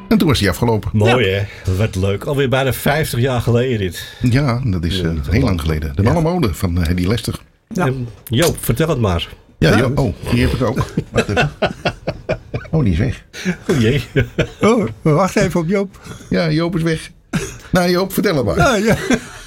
En toen was hij afgelopen. Mooi hè, dat werd leuk. Alweer bijna 50 jaar geleden dit. Ja, dat is heel lang geleden. De Malle Mode van Hedy Lester. Ja. Joop, vertel het maar. Ja, ja. Oh, die heb ik ook. Wacht even. Oh, die is weg. Oh jee. Oh, wacht even op Joop. Ja, Joop is weg. Nou Joop, vertel het maar. Ja.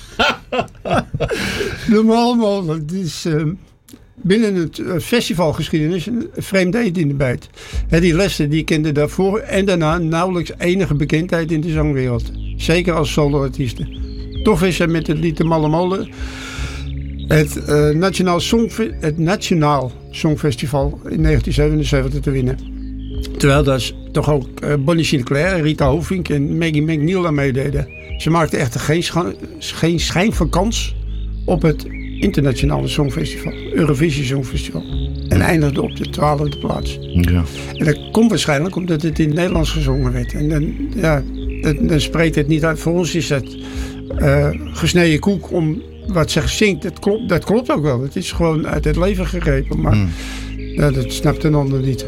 De Malle Mode, het is binnen het festivalgeschiedenis een vreemde eend in de bijt. Die Lester die kende daarvoor en daarna nauwelijks enige bekendheid in de zangwereld. Zeker als soloartiesten. Toch wist hij met het lied De Malle Molen het Nationaal Songfestival in 1977 te winnen. Terwijl daar toch ook Bonnie Sinclair, Rita Hovink en Maggie McNeil aan meededen. Ze maakten echter geen schijn van kans op het Internationale Songfestival, Eurovisie Songfestival. En eindigde op de 12e plaats. Ja. En dat komt waarschijnlijk omdat het in het Nederlands gezongen werd. En dan spreekt het niet uit. Voor ons is dat gesneden koek om wat ze zingt. Dat klopt ook wel. Het is gewoon uit het leven gegrepen. Maar dat snapt een ander niet.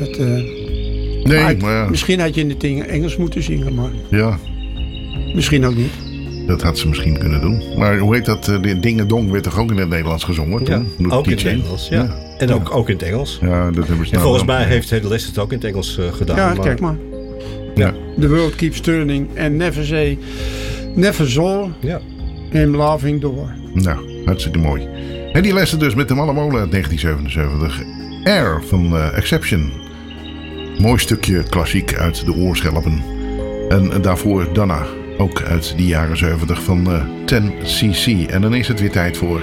Misschien had je in het Engels moeten zingen. Maar ja. Misschien ook niet. Dat had ze misschien kunnen doen. Maar hoe heet dat? De Dingedong werd toch ook in het Nederlands gezongen? Ja, ook in het Engels. Ja. En ook in het Engels. Ja, dat hebben ze en volgens mij heeft Hedy Lester het ook in het Engels gedaan. Ja, kijk maar. Ja. The world keeps turning and never saw him laughing door. Nou, hartstikke mooi. Hedy Lester dus met de Malle Molen uit 1977. Air van Exception. Mooi stukje klassiek uit de oorschelpen. En daarvoor Donna. Ook uit die jaren 70 van 10cc. En dan is het weer tijd voor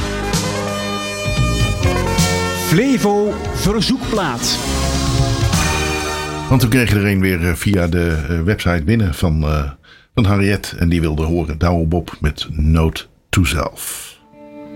Flevo Verzoekplaat. Want toen kreeg je er een weer via de website binnen van Harriet. En die wilde horen Douwe Bob met Note to Self.